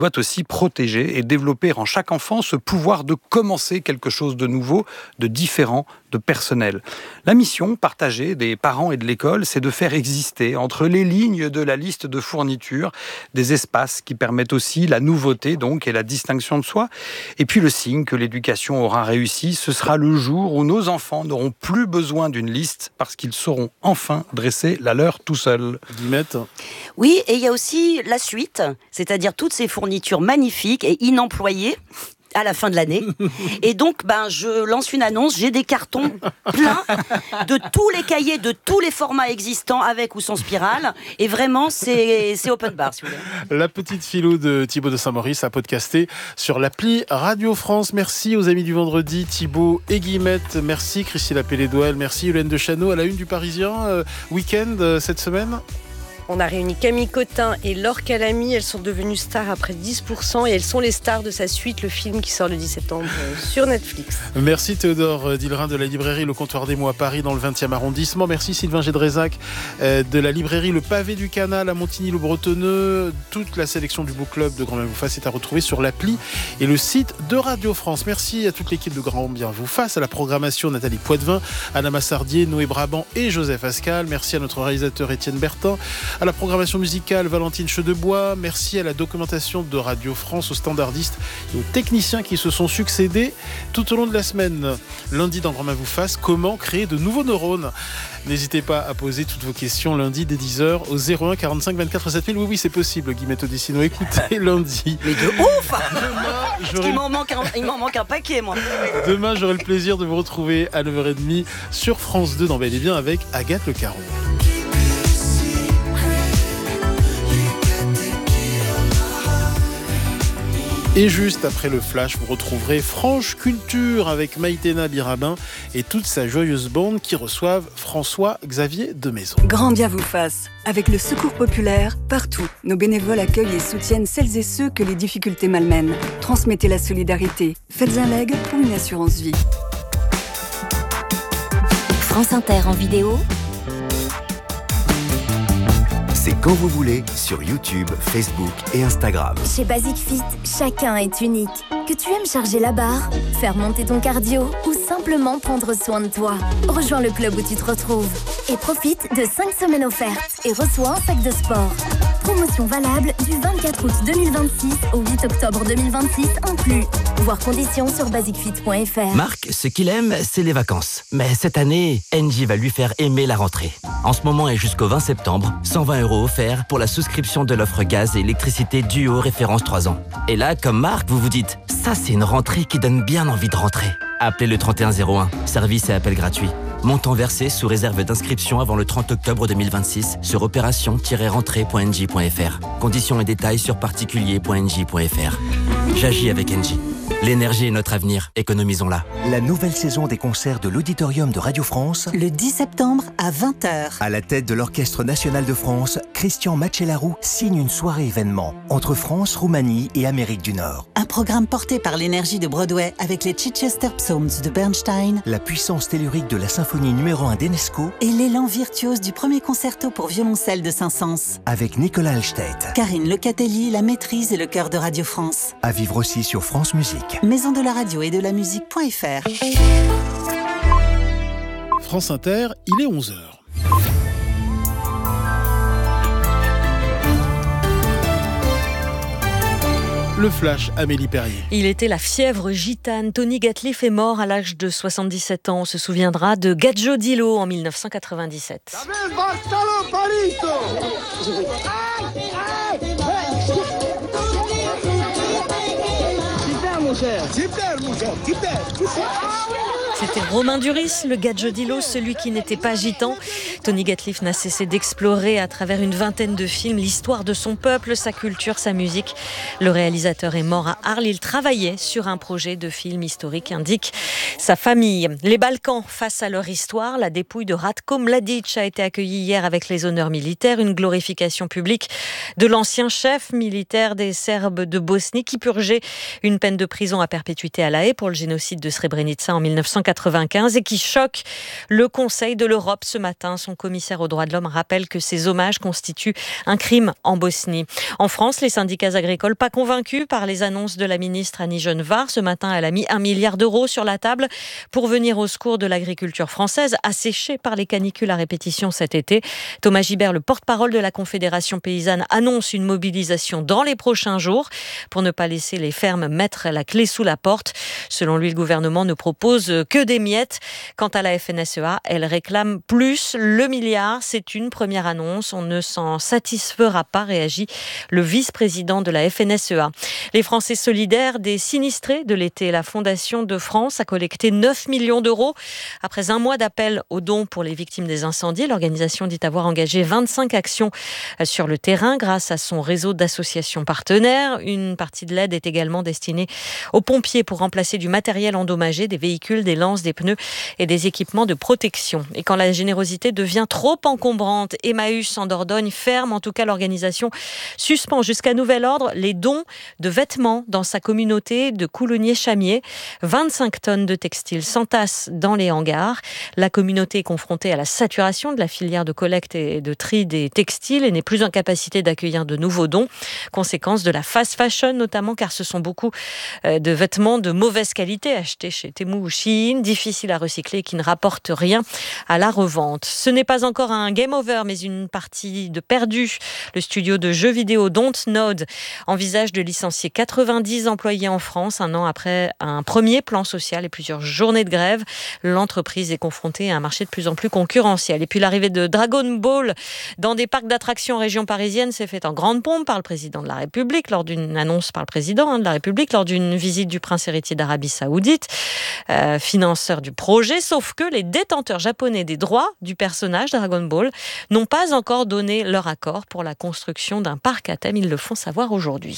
doit aussi protéger et développer en chaque enfant ce pouvoir de commencer quelque chose de nouveau, de différent, de personnel. La mission partagée des parents et de l'école, c'est de faire exister entre les lignes de la liste de fournitures des espaces qui permettent aussi la nouveauté donc et la distinction de soi. Et puis le signe que l'éducation aura réussi, ce sera le jour où nos enfants n'auront plus besoin d'une liste parce qu'ils sauront enfin dresser la leur tout seuls. Guillemette. Oui, et il y a aussi la suite, c'est-à-dire toutes ces fournitures magnifiques et inemployées à la fin de l'année. Et donc, je lance une annonce, j'ai des cartons pleins de tous les cahiers, de tous les formats existants, avec ou sans spirale. Et vraiment, c'est open bar, si vous voulez. La petite philo de Thibaut de Saint-Maurice à podcaster sur l'appli Radio France. Merci aux amis du vendredi, Thibaut et Guillemette. Merci Christine Appelé-Douel. Merci Hélène de Chano à la une du Parisien. Week-end cette semaine. On a réuni Camille Cotin et Laure Calamy. Elles sont devenues stars après 10% et elles sont les stars de sa suite, le film qui sort le 10 septembre sur Netflix. Merci Théodore Dillerin de la librairie Le Comptoir des Mots à Paris dans le 20e arrondissement. Merci Sylvain Gédrézac de la librairie Le Pavé du Canal à Montigny-le-Bretonneux. Toute la sélection du Book Club de Grand Bien vous fasse est à retrouver sur l'appli et le site de Radio France. Merci à toute l'équipe de Grand Bien vous fasse, à la programmation Nathalie Poitvin, Anna Massardier, Noé Brabant et Joseph Ascal. Merci à notre réalisateur Étienne Bertin. À la programmation musicale, Valentine Chedebois. Merci à la documentation de Radio France, aux standardistes et aux techniciens qui se sont succédés tout au long de la semaine. Lundi, dans Grand Bien vous fasse, comment créer de nouveaux neurones ? N'hésitez pas à poser toutes vos questions lundi dès 10h au 01 45 24 7000. Oui, c'est possible, Guillemette Odissino. Écoutez, lundi. Mais de ouf. Il m'en manque un paquet, moi. Demain, j'aurai le plaisir de vous retrouver à 9h30 sur France 2 dans Bel et Bien avec Agathe Le Caron. Et juste après le flash, vous retrouverez Franche Culture avec Maïtena Birabin et toute sa joyeuse bande qui reçoivent François-Xavier de Maison. Grand bien vous fasse. Avec le Secours Populaire, partout, nos bénévoles accueillent et soutiennent celles et ceux que les difficultés malmènent. Transmettez la solidarité. Faites un leg pour une assurance vie. France Inter en vidéo. C'est quand vous voulez sur YouTube, Facebook et Instagram. Chez Basic Fit, chacun est unique. Que tu aimes charger la barre, faire monter ton cardio ou simplement prendre soin de toi. Rejoins le club où tu te retrouves et profite de 5 semaines offertes et reçois un sac de sport. Promotion valable du 24 août 2026 au 8 octobre 2026 inclus. Voir conditions sur basicfit.fr. Marc, ce qu'il aime, c'est les vacances. Mais cette année, Engie va lui faire aimer la rentrée. En ce moment et jusqu'au 20 septembre, 120 € offerts pour la souscription de l'offre gaz et électricité Duo référence 3 ans. Et là, comme Marc, vous vous dites, ça c'est une rentrée qui donne bien envie de rentrer. Appelez le 3101, service et appel gratuit. Montant versé sous réserve d'inscription avant le 30 octobre 2026 sur opération-rentrée.engie.fr. Conditions et détails sur particulier.engie.fr. J'agis avec Engie. L'énergie est notre avenir, économisons-la. La nouvelle saison des concerts de l'Auditorium de Radio France. Le 10 septembre à 20h. À la tête de l'Orchestre National de France, Christian Macellaro signe une soirée événement entre France, Roumanie et Amérique du Nord. Un programme porté par l'énergie de Broadway avec les Chichester Psalms de Bernstein, la puissance tellurique de la symphonie numéro 1 d'Enesco et l'élan virtuose du premier concerto pour violoncelle de Saint-Saëns. Avec Nicolas Alstedt, Karine Lecatelli, la maîtrise et le chœur de Radio France. À vivre aussi sur France Musique. Maison de la radio et de la musique.fr. France Inter, il est 11h. Le flash, Amélie Perrier. Il était la fièvre gitane. Tony Gatliff est mort à l'âge de 77 ans. On se souviendra de Gaggio Dillo en 1997. C'était Romain Duris, le Gaggio Dillo, celui qui n'était pas gitan. Tony Gatliff n'a cessé d'explorer à travers une vingtaine de films l'histoire de son peuple, sa culture, sa musique. Le réalisateur est mort à Arles. Il travaillait sur un projet de film historique, indique sa famille. Les Balkans face à leur histoire. La dépouille de Ratko Mladic a été accueillie hier avec les honneurs militaires. Une glorification publique de l'ancien chef militaire des Serbes de Bosnie qui purgeait une peine de prison à perpétuité à La Haye pour le génocide de Srebrenica en 1994. 1995 et qui choque le Conseil de l'Europe ce matin. Son commissaire aux droits de l'homme rappelle que ces hommages constituent un crime en Bosnie. En France, les syndicats agricoles pas convaincus par les annonces de la ministre Annie Genevard. Ce matin, elle a mis 1 milliard d'euros sur la table pour venir au secours de l'agriculture française, asséchée par les canicules à répétition cet été. Thomas Gibert, le porte-parole de la Confédération paysanne, annonce une mobilisation dans les prochains jours pour ne pas laisser les fermes mettre la clé sous la porte. Selon lui, le gouvernement ne propose que des miettes. Quant à la FNSEA, elle réclame plus. Le milliard, c'est une première annonce. On ne s'en satisfera pas, réagit le vice-président de la FNSEA. Les Français solidaires des sinistrés de l'été. La Fondation de France a collecté 9 millions d'euros. Après un mois d'appel aux dons pour les victimes des incendies, l'organisation dit avoir engagé 25 actions sur le terrain grâce à son réseau d'associations partenaires. Une partie de l'aide est également destinée aux pompiers pour remplacer du matériel endommagé, des véhicules, des lances, des pneus et des équipements de protection. Et quand la générosité devient trop encombrante, Emmaüs en Dordogne ferme. En tout cas, l'organisation suspend jusqu'à nouvel ordre les dons de vêtements dans sa communauté de Coulonnier-Chamiers. 25 tonnes de textiles s'entassent dans les hangars. La communauté est confrontée à la saturation de la filière de collecte et de tri des textiles et n'est plus en capacité d'accueillir de nouveaux dons. Conséquence de la fast fashion notamment, car ce sont beaucoup de vêtements de mauvaise qualité achetés chez Temu ou Shein, difficiles à recycler et qui ne rapportent rien à la revente. Ce n'est pas encore un game over, mais une partie de perdu. Le studio de jeux vidéo Dontnod envisage de licencier 90 employés en France, un an après un premier plan social et plusieurs journées de grève. L'entreprise est confrontée à un marché de plus en plus concurrentiel. Et puis l'arrivée de Dragon Ball dans des parcs d'attractions en région parisienne s'est faite en grande pompe par le président de la République, lors d'une annonce par le président de la République, lors d'une visite du prince héritier d'Arabie Saoudite, financeur du projet, sauf que les détenteurs japonais des droits du personnage Dragon Ball n'ont pas encore donné leur accord pour la construction d'un parc à thème. Ils le font savoir aujourd'hui.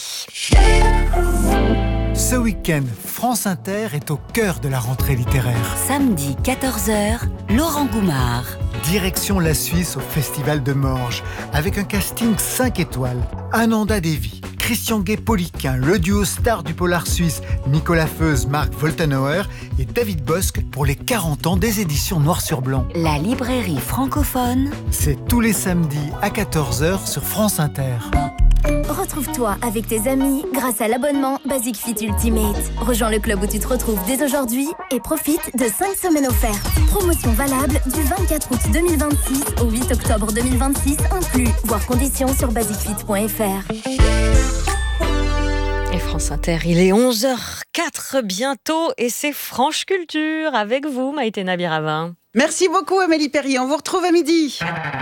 Ce week-end, France Inter est au cœur de la rentrée littéraire. Samedi 14h, Laurent Goumard. Direction la Suisse au Festival de Morges, avec un casting 5 étoiles. Ananda Devi, Christian Guay-Poliquin, le duo star du polar suisse Nicolas Feuze, Marc Woltenauer et David Bosque pour les 40 ans des éditions Noir sur Blanc. La librairie francophone. C'est tous les samedis à 14h sur France Inter. Retrouve-toi avec tes amis grâce à l'abonnement Basic Fit Ultimate. Rejoins le club où tu te retrouves dès aujourd'hui et profite de 5 semaines offertes. Promotion valable du 24 août 2026 au 8 octobre 2026 inclus. Voir conditions sur basicfit.fr. Et France Inter, il est 11h04 bientôt et c'est Franche Culture avec vous, Maïté Nabiravin. Merci beaucoup Amélie Perrier, on vous retrouve à midi.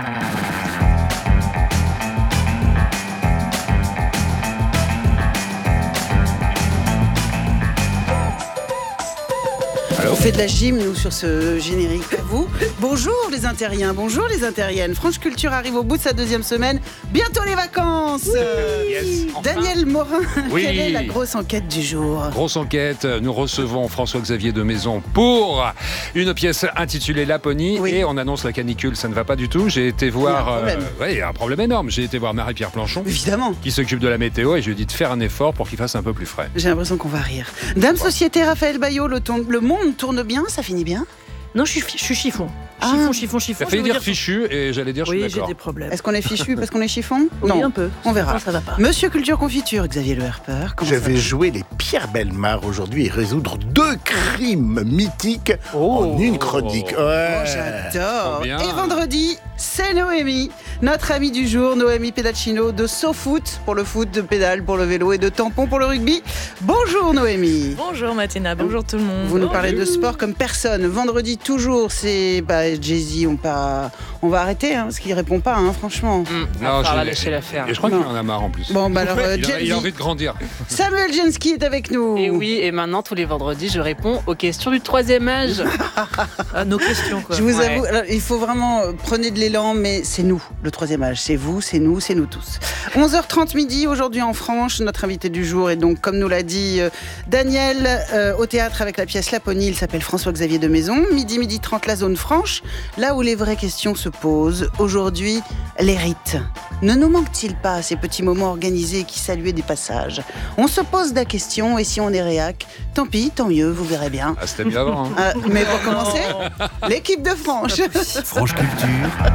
On fait de la gym, nous, sur ce générique pour vous. Bonjour les Intériens, bonjour les Intériennes. France Culture arrive au bout de sa 2e semaine. Bientôt les vacances. Yes, enfin. Daniel Morin, Oui. quelle est la grosse enquête du jour ? Grosse enquête, nous recevons François-Xavier de Maison pour une pièce intitulée Laponie et on annonce la canicule, ça ne va pas du tout. J'ai été voir... il y a un problème énorme. J'ai été voir Marie-Pierre Planchon, évidemment, qui s'occupe de la météo et je lui ai dit de faire un effort pour qu'il fasse un peu plus frais. J'ai l'impression qu'on va rire. Dame Société, Raphaël Bayot, le monde tourne bien, ça finit bien ? Non, je suis chiffon. Chiffon. Ça fait dire fichu et j'allais dire je suis d'accord. Oui, j'ai des problèmes. Est-ce qu'on est fichu parce qu'on est chiffon ? Oui, Non, un peu. On verra. Non, ça va pas. Monsieur Culture Confiture, Xavier Le Herper, je vais jouer les Pierre Bellemare aujourd'hui et résoudre 2 crimes mythiques en une chronique. Ouais. J'adore. Et vendredi, c'est Noémie, notre amie du jour, Noémie Pedacino de SoFoot pour le foot, de pédale pour le vélo et de tampon pour le rugby. Bonjour Noémie. Bonjour Mathina, bonjour tout le monde. Vous nous parlez de sport comme personne. Vendredi toujours, c'est Jay-Z, on va arrêter parce qu'il répond pas, franchement. Non, je vais lâcher l'affaire. Et je crois qu'il en a marre en plus. Bon, alors, il a envie de grandir. Samuel Jensky est avec nous. Et oui, et maintenant tous les vendredis, je réponds aux questions du 3e âge. À nos questions, quoi. Je vous avoue, alors, il faut vraiment prenez de l'élan. l'élan, mais c'est nous, le troisième âge. C'est vous, c'est nous tous. 11h30 midi, aujourd'hui en Franche. Notre invité du jour est donc, comme nous l'a dit Daniel, au théâtre avec la pièce Laponie. Il s'appelle François-Xavier de Maison. Midi 30, la zone franche. Là où les vraies questions se posent. Aujourd'hui, les rites. Ne nous manque-t-il pas ces petits moments organisés qui saluaient des passages? On se pose la question et si on est réac, tant pis, tant mieux, vous verrez bien. Ah, c'était mieux avant. Hein. Mais pour commencer, l'équipe de Franche. Franche Culture.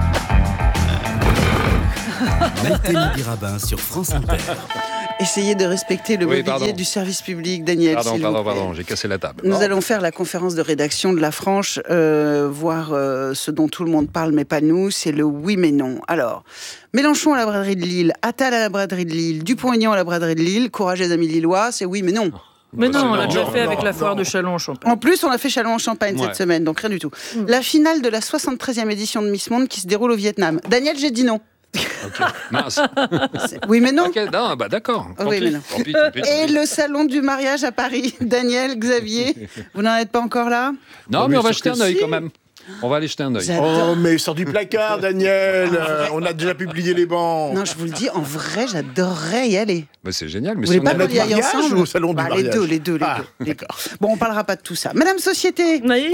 Maïté Nadir-Rabin sur France Inter. Essayez de respecter le mobilier du service public, Daniel. Pardon, j'ai cassé la table. Nous allons faire la conférence de rédaction de la Franche, voir ce dont tout le monde parle, mais pas nous, c'est le oui mais non. Alors, Mélenchon à la braderie de Lille, Attal à la braderie de Lille, Dupont-Aignan à la braderie de Lille, courage les amis lillois, c'est oui mais non. Mais non, on l'a déjà fait avec la foire de Châlons-en-Champagne. En plus, on a fait Châlons-en-Champagne cette semaine, donc rien du tout. La finale de la 73e édition de Miss Monde qui se déroule au Vietnam. Daniel, j'ai dit non. Okay. Mince. Oui, mais non. Okay, non, bah d'accord. Oui, mais non. Tant pis. Et le salon du mariage à Paris. Daniel, Xavier, vous n'en êtes pas encore là? Non, mais on va jeter un œil quand même. On va aller jeter un œil. Oh, mais sors du placard, Daniel. On a déjà publié les bancs. Non, je vous le dis, en vrai, j'adorerais y aller. Bah, c'est génial. Mais vous voulez pas qu'on y aille ensemble ou au salon du mariage? Les deux. D'accord. Bon, on parlera pas de tout ça. Madame Société. Oui.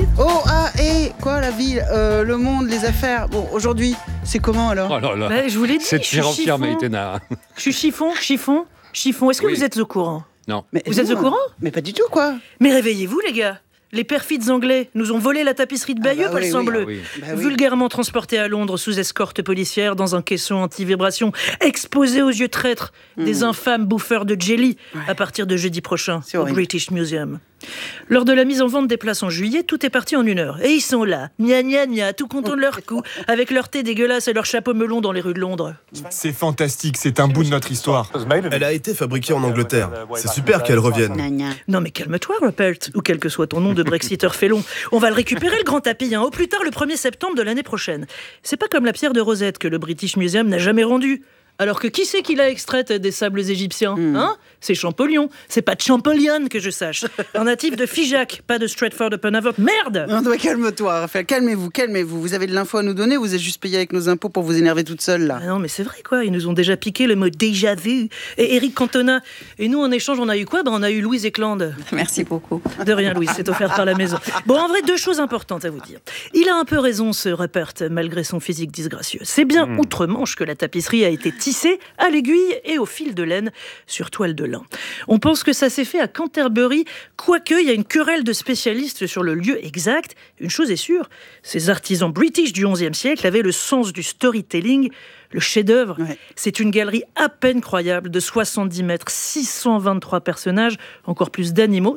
Quoi la ville, le monde, les affaires. Bon, aujourd'hui, c'est comment alors? Oh là là. Bah, je vous l'ai dit. C'est de pire en pire, Maïtena. Je suis chiffon. Est-ce que vous êtes au courant? Non. Mais vous êtes au courant? Mais pas du tout, quoi. Mais réveillez-vous, les gars. Les perfides Anglais nous ont volé la tapisserie de Bayeux, pas le sang bleu. Vulgairement transportés à Londres sous escorte policière dans un caisson anti-vibration, exposés aux yeux traîtres des infâmes bouffeurs de jelly à partir de jeudi prochain au British Museum. Lors de la mise en vente des places en juillet, tout est parti en 1 heure. Et ils sont là, gna, tout contents de leur coup, avec leur thé dégueulasse et leur chapeau melon dans les rues de Londres. C'est fantastique, c'est un bout de notre histoire. Elle a été fabriquée en Angleterre. C'est super qu'elle revienne. Non mais calme-toi, Rupert, ou quel que soit ton nom de Brexiteur félon. On va le récupérer, le grand tapis, au plus tard le 1er septembre de l'année prochaine. C'est pas comme la pierre de Rosette que le British Museum n'a jamais rendue. Alors que qui c'est qui l'a extraite des sables égyptiens? C'est Champollion. C'est pas de Champollion que je sache. Un natif de Figeac, pas de Stratford-upon-Avon. Merde! Calme-toi, Raphaël. Calmez-vous. Vous avez de l'info à nous donner, vous êtes juste payé avec nos impôts pour vous énerver toute seule, là. Ah non, mais c'est vrai, quoi. Ils nous ont déjà piqué le mot déjà vu. Et Éric Cantona. Et nous, en échange, on a eu quoi? On a eu Louise Eklund. Merci beaucoup. De rien, Louise, c'est offert par la maison. Bon, en vrai, 2 choses importantes à vous dire. Il a un peu raison, ce Rupert, malgré son physique disgracieux. C'est bien outre-Manche que la tapisserie a été tissée à l'aiguille et au fil de laine sur toile de lin. On pense que ça s'est fait à Canterbury, quoique il y a une querelle de spécialistes sur le lieu exact. Une chose est sûre, ces artisans british du XIe siècle avaient le sens du storytelling. Le chef-d'œuvre, c'est une galerie à peine croyable de 70 mètres, 623 personnages, encore plus d'animaux,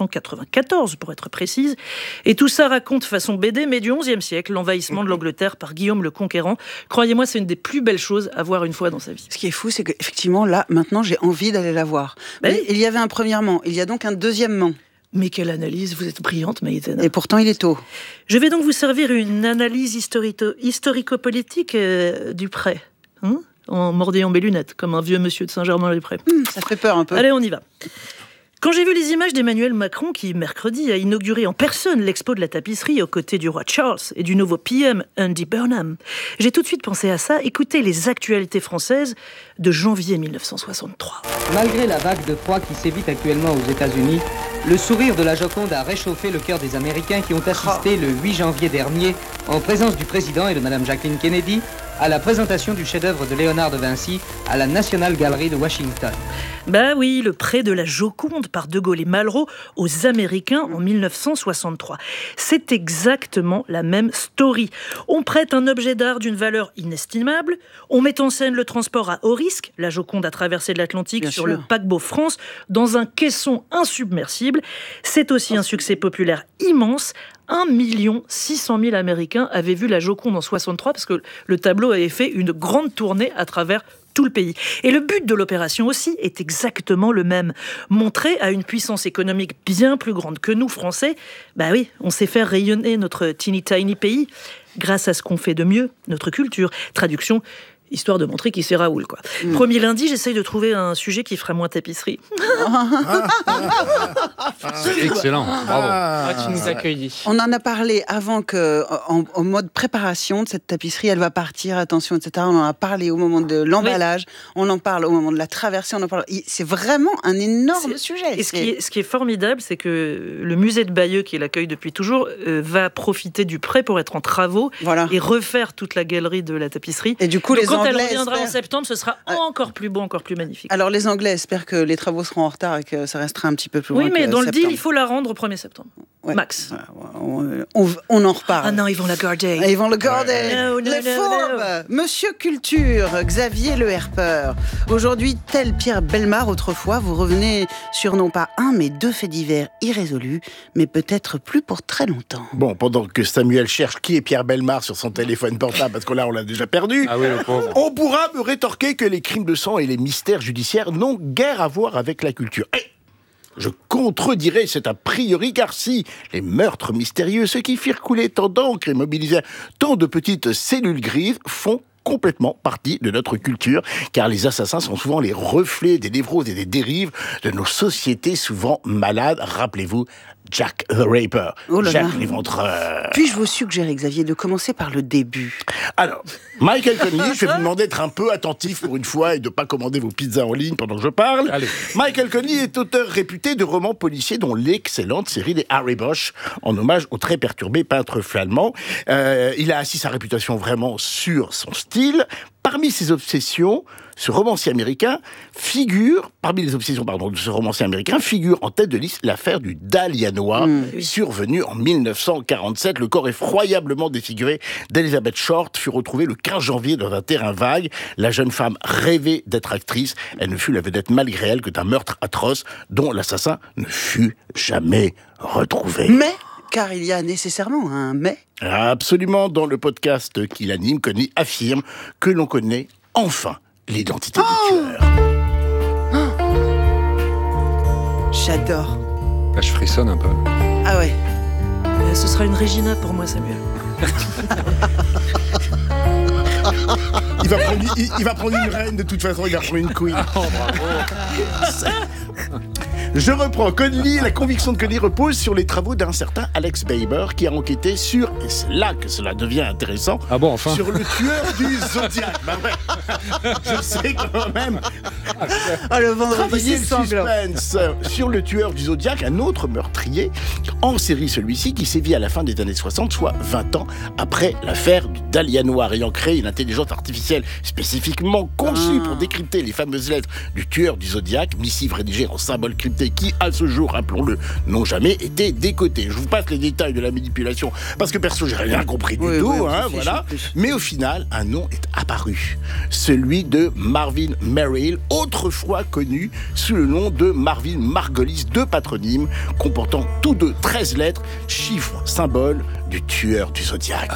994 pour être précise. Et tout ça raconte façon BD, mais du XIe siècle, l'envahissement de l'Angleterre par Guillaume le Conquérant. Croyez-moi, c'est une des plus belles choses à voir une fois dans sa vie. Ce qui est fou, c'est qu'effectivement, là, maintenant, j'ai envie d'aller la voir. Il y avait un premièrement, il y a donc un deuxièmement. Mais quelle analyse, vous êtes brillante, Maïtena. Et pourtant, il est tôt. Je vais donc vous servir une analyse historico-politique du prêt. En mordillant mes lunettes, comme un vieux monsieur de Saint-Germain-les-Prés. Ça fait peur un peu. Allez, on y va. Quand j'ai vu les images d'Emmanuel Macron qui, mercredi, a inauguré en personne l'expo de la tapisserie aux côtés du roi Charles et du nouveau PM Andy Burnham, j'ai tout de suite pensé à ça. Écoutez les actualités françaises de janvier 1963. Malgré la vague de froid qui sévit actuellement aux États-Unis, le sourire de la Joconde a réchauffé le cœur des Américains qui ont assisté le 8 janvier dernier, en présence du président et de Madame Jacqueline Kennedy, à la présentation du chef-d'œuvre de Léonard de Vinci à la National Gallery de Washington. Bah oui, le prêt de la Joconde par De Gaulle et Malraux aux Américains en 1963. C'est exactement la même story. On prête un objet d'art d'une valeur inestimable, on met en scène le transport à haut risque, la Joconde a traversé l'Atlantique sur le paquebot France, dans un caisson insubmersible. C'est aussi un succès populaire immense. 1 600 000 Américains avaient vu la Joconde en 63 parce que le tableau avait fait une grande tournée à travers tout le pays. Et le but de l'opération aussi est exactement le même. Montrer à une puissance économique bien plus grande que nous, Français, bah oui, on sait faire rayonner notre teeny tiny pays grâce à ce qu'on fait de mieux, notre culture. Traduction, histoire de montrer qui c'est Raoul, quoi. Premier lundi, j'essaye de trouver un sujet qui ferait moins tapisserie. C'est excellent, bravo. Tu nous accueillis. On en a parlé avant en mode préparation de cette tapisserie, elle va partir, attention, etc. On en a parlé au moment de l'emballage, on en parle au moment de la traversée, on en parle. C'est vraiment un énorme sujet. Et ce qui est formidable, c'est que le musée de Bayeux, qui l'accueille depuis toujours, va profiter du prêt pour être en travaux et refaire toute la galerie de la tapisserie. Et du coup, donc, quand elle reviendra en septembre, ce sera encore plus beau, encore plus magnifique. Alors les Anglais espèrent que les travaux seront en retard et que ça restera un petit peu plus loin. Oui, mais dans septembre. le deal, il faut la rendre au 1er septembre. Max. On en reparle. Ah non, ils vont la garder. Ils vont le garder. No, les fourbes. Monsieur Culture, Xavier Le Herper. Aujourd'hui, tel Pierre Bellemare autrefois, vous revenez sur non pas un, mais 2 faits divers irrésolus, mais peut-être plus pour très longtemps. Bon, pendant que Samuel cherche qui est Pierre Bellemare sur son téléphone portable, parce que là, on l'a déjà perdu, on pourra me rétorquer que les crimes de sang et les mystères judiciaires n'ont guère à voir avec la culture. Je contredirais cet a priori, car si les meurtres mystérieux, ceux qui firent couler tant d'encre et mobilisèrent tant de petites cellules grises, font complètement partie de notre culture, car les assassins sont souvent les reflets des névroses et des dérives de nos sociétés souvent malades. Rappelez-vous Jack the Ripper, Jack l'Éventreur. Puis-je vous suggérer, Xavier, de commencer par le début? Alors, Michael Connelly, je vais vous demander d'être un peu attentif pour une fois et de ne pas commander vos pizzas en ligne pendant que je parle. Allez. Michael Connelly est auteur réputé de romans policiers, dont l'excellente série des Harry Bosch, en hommage au très perturbé peintre flamand. Il a assis sa réputation vraiment sur son style. Parmi ses obsessions, ce romancier américain figure en tête de liste l'affaire du Dahlia noir, survenue en 1947. Le corps effroyablement défiguré d'Elizabeth Short fut retrouvé le 15 janvier dans un terrain vague. La jeune femme rêvait d'être actrice. Elle ne fut la vedette malgré elle que d'un meurtre atroce dont l'assassin ne fut jamais retrouvé. Mais car il y a nécessairement un mais. Absolument, dans le podcast qu'il anime, Connelly affirme que l'on connaît enfin l'identité du tueur. J'adore. Là, je frissonne un peu. Ah ouais. Ce sera une Regina pour moi, Samuel. Il va prendre une reine de toute façon, il va prendre une queen. Oh, bravo. Je reprends. Connelly, la conviction de Connelly repose sur les travaux d'un certain Alex Baber qui a enquêté sur, et c'est là que cela devient intéressant, sur le tueur du Zodiac. Bah ouais. Je sais quand même. Le vendredi suspense sur le tueur du Zodiac, un autre meurtrier en série, celui-ci qui sévit à la fin des années 60, soit 20 ans après l'affaire du Dahlia noir, ayant créé une intelligence artificielle spécifiquement conçue pour décrypter les fameuses lettres du tueur du Zodiac, missive rédigée en symboles cryptés qui, à ce jour, rappelons-le, n'ont jamais été décotés. Je vous passe les détails de la manipulation parce que perso, j'ai rien compris du tout, voilà. Mais au final, un nom est apparu, celui de Marvin Merrill, autrefois connu sous le nom de Marvin Margolis, 2 patronymes comportant tous 2 13 lettres, chiffres, symboles du tueur du Zodiac.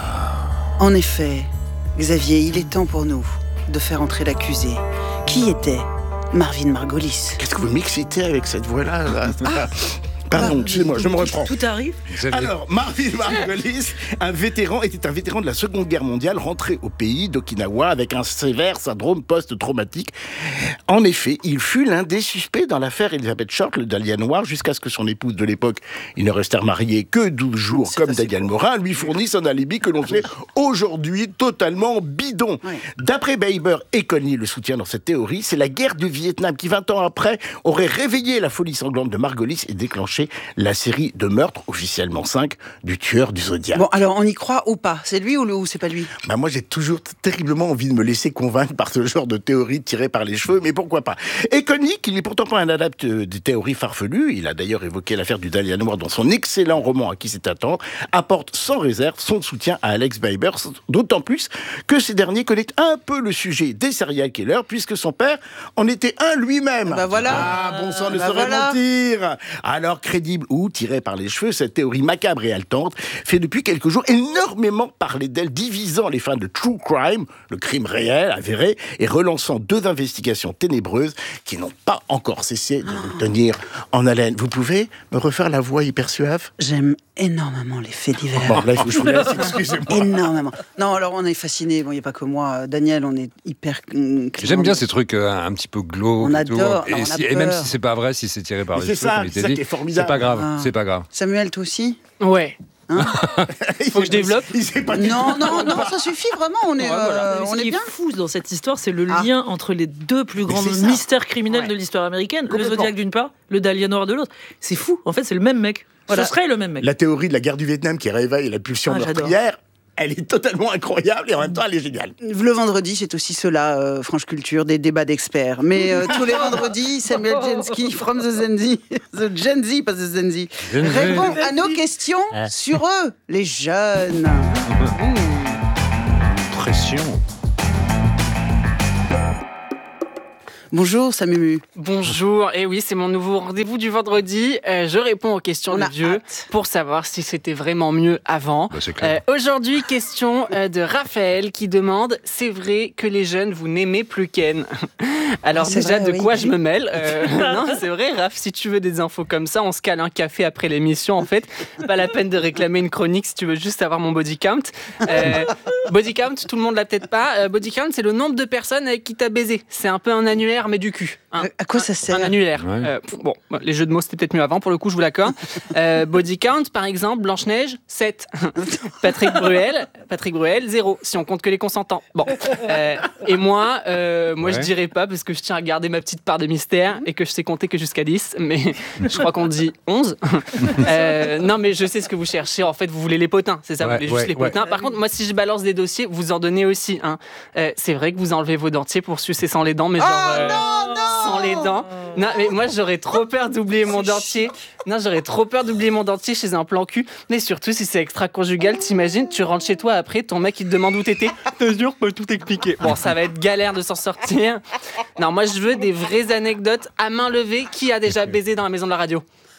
En effet, Xavier, il est temps pour nous de faire entrer l'accusé. Qui était Marvin Margolis? Qu'est-ce que vous m'excitez avec cette voix-là Pardon, excusez-moi, je me reprends. Tout arrive. Alors, Marvin Margolis, était un vétéran de la Seconde Guerre mondiale, rentré au pays d'Okinawa avec un sévère syndrome post-traumatique. En effet, il fut l'un des suspects dans l'affaire Elizabeth Short, le Dahlia noir, jusqu'à ce que son épouse de l'époque, ils ne restèrent mariés que 12 jours, comme Daniel Morin, lui fournisse un alibi que l'on sait aujourd'hui totalement bidon. Oui. D'après Baber et Connelly, le soutien dans cette théorie, c'est la guerre du Vietnam qui, 20 ans après, aurait réveillé la folie sanglante de Margolis et déclenché la série de meurtres, officiellement 5, du tueur du Zodiac. Bon, alors on y croit ou pas? C'est lui ou c'est pas lui? Moi, j'ai toujours terriblement envie de me laisser convaincre par ce genre de théorie tirée par les cheveux, mais pourquoi pas? Et Connelly, qui n'est pourtant pas un adepte des théories farfelues, il a d'ailleurs évoqué l'affaire du Dahlia noir dans son excellent roman À qui c'est attendre, apporte sans réserve son soutien à Alex Baber, d'autant plus que ce dernier connaît un peu le sujet des serial killers, puisque son père en était un lui-même. Bah voilà. Ah, bon sang ne saurait mentir. Alors crédible ou tirée par les cheveux, cette théorie macabre et haletante fait depuis quelques jours énormément parler d'elle, divisant les fans de true crime, le crime réel, avéré, et relançant 2 investigations ténébreuses qui n'ont pas encore cessé de nous tenir en haleine. Vous pouvez me refaire la voix hyper suave ? J'aime énormément les faits divers. Bon, là, il faut que je vous laisse, excusez-moi. Énormément. Non, alors on est fascinés. Bon, il n'y a pas que moi. Daniel, on est hyper... J'aime bien ces trucs un petit peu glauques. On adore. Et même si c'est pas vrai, si c'est tiré par les cheveux, comme il c'est était ça dit, qui est formidable. c'est pas grave. C'est pas grave. Samuel, toi aussi ? Ouais. Hein faut que je développe. Non, ça suffit vraiment. On est, Ce qui est fou dans cette histoire, c'est le lien entre les 2 plus grands mystères criminels de l'histoire américaine. Le Zodiac d'une part, le Dahlia noir de l'autre. C'est fou. En fait, c'est le même mec. Voilà. Ce serait le même mec. La théorie de la guerre du Vietnam qui réveille la pulsion meurtrière, elle est totalement incroyable et en même temps elle est géniale. Le vendredi, c'est aussi cela, Franche Culture, des débats d'experts. Mais tous les vendredis, Samuel Genski, from the Gen Z, the Gen Z, pas the Gen Z, répond à nos questions sur eux, les jeunes. Pression. Bonjour Samumu. Bonjour, et oui, c'est mon nouveau rendez-vous du vendredi. Je réponds aux questions de Dieu pour savoir si c'était vraiment mieux avant. Bah, c'est clair. Aujourd'hui, question de Raphaël qui demande « C'est vrai que les jeunes, vous n'aimez plus Ken ?» Alors déjà, de quoi je me mêle Non, c'est vrai, Raph, si tu veux des infos comme ça, on se cale un café après l'émission, en fait. Pas la peine de réclamer une chronique si tu veux juste avoir mon body count. Body count, tout le monde l'a peut-être pas. Body count, c'est le nombre de personnes avec qui t'as baisé. C'est un peu un annulaire, mais du cul. Hein. À quoi ça sert ? Un annulaire. Ouais. Bon, les jeux de mots, c'était peut-être mieux avant, pour le coup, je vous l'accorde. Body count, par exemple, Blanche-Neige, 7. Patrick Bruel, 0, si on compte que les consentants. Bon. Et moi, je dirais pas, parce que je tiens à garder ma petite part de mystère et que je sais compter que jusqu'à 10, mais je crois qu'on dit 11. Non, mais je sais ce que vous cherchez. En fait, vous voulez les potins, c'est ça, vous voulez juste les potins. Par contre, moi, si je balance des dossiers, vous en donnez aussi. Hein. C'est vrai que vous enlevez vos dentiers pour sucer sans les dents, mais sans les dents. Non, mais moi, j'aurais trop peur d'oublier mon dentier. Non, j'aurais trop peur d'oublier mon dentier chez un plan cul. Mais surtout, si c'est extra-conjugal, t'imagines, tu rentres chez toi après, ton mec, il te demande où t'étais. T'as sûr, pas tout expliquer. Bon, ça va être galère de s'en sortir. Non, moi, je veux des vraies anecdotes à main levée. Qui a déjà baisé dans la maison de la radio ?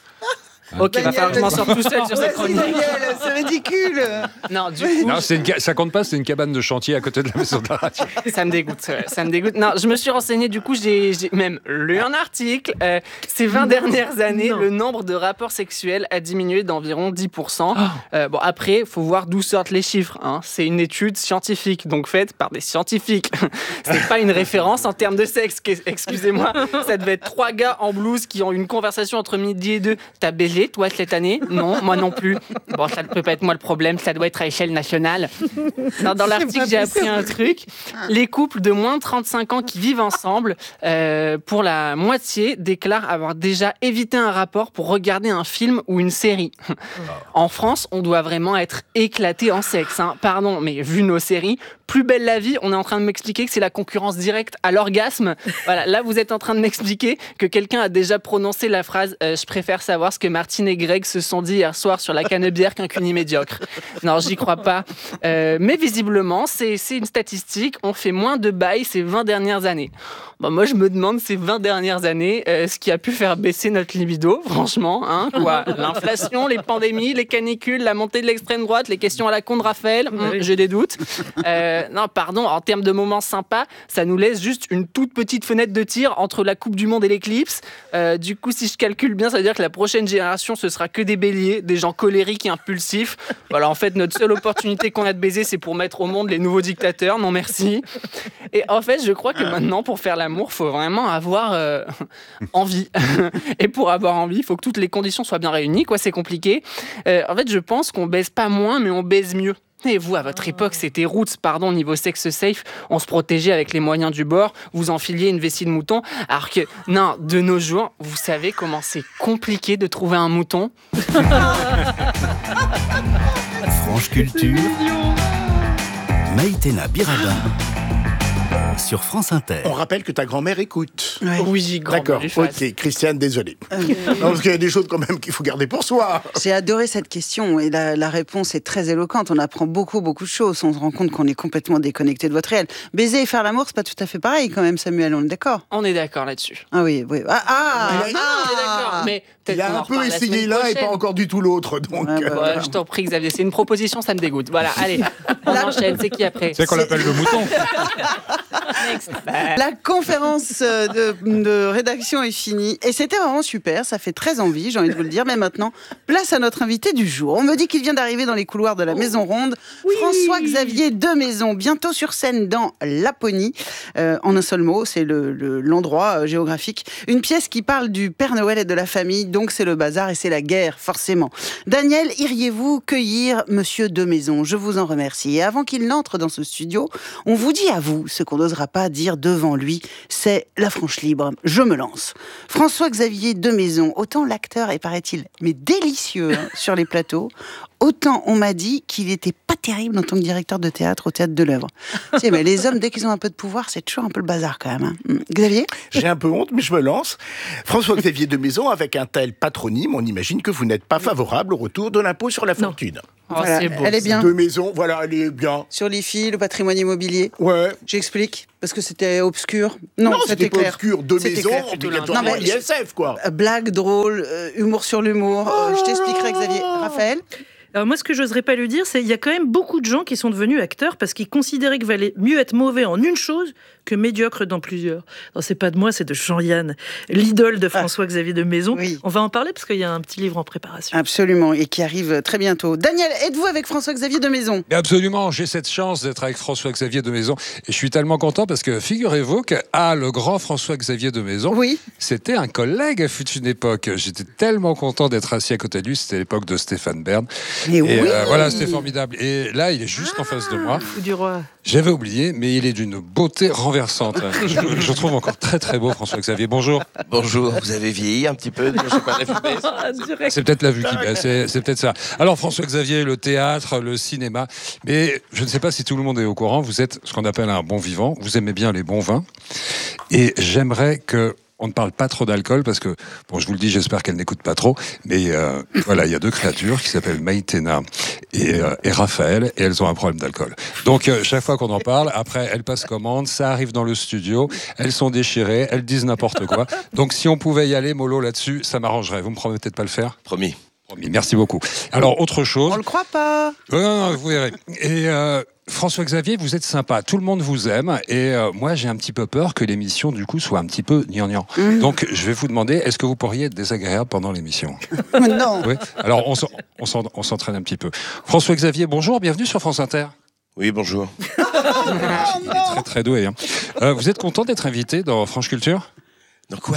Ok, Daniel, va falloir que je m'en sorte tout seul sur cette chronique. C'est ridicule. Non, du coup... Non, ça compte pas, c'est une cabane de chantier à côté de la maison de la radio. Ça me dégoûte. Non, je me suis renseigné, du coup, j'ai même lu un article. Ces 20 dernières années, le nombre de rapports sexuels a diminué d'environ 10%. Bon, après, il faut voir d'où sortent les chiffres. Hein. C'est une étude scientifique, donc faite par des scientifiques. C'est pas une référence en termes de sexe, excusez-moi. Ça devait être 3 gars en blouse qui ont eu une conversation entre midi et 2. T'as baisé, toi, cette année ? Non, moi non plus. Bon, ça ne peut pas être moi le problème, ça doit être à échelle nationale. Non, dans l'article, j'ai appris un truc. Les couples de moins de 35 ans qui vivent ensemble, pour la moitié, déclarent avoir déjà évité un rapport pour regarder un film ou une série. En France, on doit vraiment être éclaté en sexe. Hein. Pardon, mais vu nos séries, Plus belle la vie, on est en train de m'expliquer que c'est la concurrence directe à l'orgasme. Voilà, là, vous êtes en train de m'expliquer que quelqu'un a déjà prononcé la phrase « Je préfère savoir ce que Martine et Greg se sont dit hier soir sur la canebière qu'un cuni médiocre ». Non, j'y crois pas. Mais visiblement, c'est une statistique. On fait moins de bails ces 20 dernières années. Bon, moi, je me demande ces 20 dernières années, ce qui a pu faire baisser notre libido, franchement. Hein, quoi. L'inflation, les pandémies, les canicules, la montée de l'extrême droite, les questions à la con de Raphaël, j'ai des doutes. Non, pardon, en termes de moments sympas, ça nous laisse juste une toute petite fenêtre de tir entre la Coupe du Monde et l'éclipse. Du coup, si je calcule bien, ça veut dire que la prochaine génération, ce sera que des béliers, des gens colériques et impulsifs. Voilà, en fait, notre seule opportunité qu'on a de baiser, c'est pour mettre au monde les nouveaux dictateurs. Non, merci. Et en fait, je crois que maintenant, pour faire l'amour, il faut vraiment avoir envie. Et pour avoir envie, il faut que toutes les conditions soient bien réunies. Quoi, c'est compliqué. En fait, je pense qu'on baise pas moins, mais on baise mieux. Et vous, à votre époque, c'était roots, pardon, niveau sexe safe, on se protégeait avec les moyens du bord, vous enfiliez une vessie de mouton, alors que, non, de nos jours, vous savez comment c'est compliqué de trouver un mouton. Franche Culture, Maïtena Birabin sur France Inter. On rappelle que ta grand-mère écoute. Ouais. Oui, d'accord. Ok, Christiane, désolé. Non, parce qu'il y a des choses quand même qu'il faut garder pour soi. J'ai adoré cette question et la réponse est très éloquente. On apprend beaucoup de choses. On se rend compte qu'on est complètement déconnecté de votre réel. Baiser et faire l'amour, c'est pas tout à fait pareil quand même, Samuel. On est d'accord ? On est d'accord là-dessus. Ah oui, oui. On est d'accord. Mais Il a un peu essayé l'un et pas encore du tout l'autre. Donc, je t'en prie, Xavier, c'est une proposition, ça me dégoûte. Voilà, allez, on enchaîne. C'est qui après? C'est qu'on l'appelle le mouton. La conférence de rédaction est finie et c'était vraiment super, ça fait très envie, j'ai envie de vous le dire. Mais maintenant, place à notre invité du jour. On me dit qu'il vient d'arriver dans les couloirs de la Maison Ronde. François-Xavier Demaison, bientôt sur scène dans Laponie. En un seul mot, c'est l'endroit géographique. Une pièce qui parle du Père Noël et de la famille, donc c'est le bazar et c'est la guerre, forcément. Daniel, iriez-vous cueillir Monsieur Demaison? Je vous en remercie. Et avant qu'il n'entre dans ce studio, on vous dit à vous ce qu'on n'osera pas dire devant lui, c'est la franche libre. Je me lance. François-Xavier Demaison, autant l'acteur est, paraît-il, mais délicieux sur les plateaux, autant on m'a dit qu'il était pas terrible en tant que directeur de théâtre au Théâtre de l'Œuvre. Tu sais, mais les hommes, dès qu'ils ont un peu de pouvoir, c'est toujours un peu le bazar quand même. Xavier? J'ai un peu honte, mais je me lance. François-Xavier Demaison, avec un tel patronyme, on imagine que vous n'êtes pas favorable au retour de l'impôt sur la fortune. Voilà, c'est beau, elle est bien. Demaison, voilà, elle est bien. Sur l'IFI, le patrimoine immobilier. Ouais. J'explique, parce que c'était obscur. Non, c'était pas clair. obscur. Demaison, obligatoirement ISF, quoi. Blague, drôle, humour sur l'humour. Je t'expliquerai, Xavier. Raphaël? Alors moi, ce que j'oserais pas lui dire, c'est qu'il y a quand même beaucoup de gens qui sont devenus acteurs parce qu'ils considéraient qu'il valait mieux être mauvais en une chose que médiocre dans plusieurs. Alors, c'est pas de moi, c'est de Jean-Yann, l'idole de François-Xavier Demaison. Oui. On va en parler parce qu'il y a un petit livre en préparation. Absolument, et qui arrive très bientôt. Daniel, êtes-vous avec François-Xavier Demaison? Absolument, j'ai cette chance d'être avec François-Xavier Demaison. Et je suis tellement content parce que figurez-vous que le grand François-Xavier Demaison, c'était un collègue à fut une époque. J'étais tellement content d'être assis à côté de lui, c'était l'époque de Stéphane Bern. Et voilà, c'était formidable. Et là, il est juste en face de moi. Fou du roi. J'avais oublié, mais il est d'une beauté renversante. Je trouve encore très très beau, François-Xavier. Bonjour. Bonjour, vous avez vieilli un petit peu, je sais pas, la vue baisse. C'est peut-être la vue qui baisse, c'est peut-être ça. Alors François-Xavier, le théâtre, le cinéma, mais je ne sais pas si tout le monde est au courant, vous êtes ce qu'on appelle un bon vivant, vous aimez bien les bons vins, et j'aimerais que on ne parle pas trop d'alcool parce que, bon, je vous le dis, j'espère qu'elle n'écoute pas trop, mais voilà, il y a deux créatures qui s'appellent Maïtena et Raphaël, et elles ont un problème d'alcool. Donc, chaque fois qu'on en parle, après, elles passent commande, ça arrive dans le studio, elles sont déchirées, elles disent n'importe quoi. Donc, si on pouvait y aller, mollo, là-dessus, ça m'arrangerait. Vous me promettez de pas le faire ? Promis. Merci beaucoup. Alors, autre chose... On le croit pas. Non, vous verrez. Et... François-Xavier, vous êtes sympa, tout le monde vous aime et moi j'ai un petit peu peur que l'émission du coup soit un petit peu gnangnan. Donc je vais vous demander, est-ce que vous pourriez être désagréable pendant l'émission ? Non. Oui. Alors on s'entraîne un petit peu. François-Xavier, bonjour, bienvenue sur France Inter. Oui, bonjour. Il est très très doué. Vous êtes content d'être invité dans France Culture ? Dans quoi ?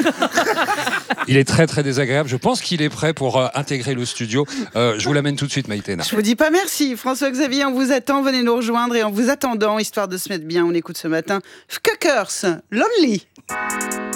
Il est très très désagréable. Je pense qu'il est prêt pour intégrer le studio. Je vous l'amène tout de suite, Maïtena. Je vous dis pas merci. François-Xavier, on vous attend. Venez nous rejoindre. Et en vous attendant, histoire de se mettre bien, on écoute ce matin Fuckers, Lonely.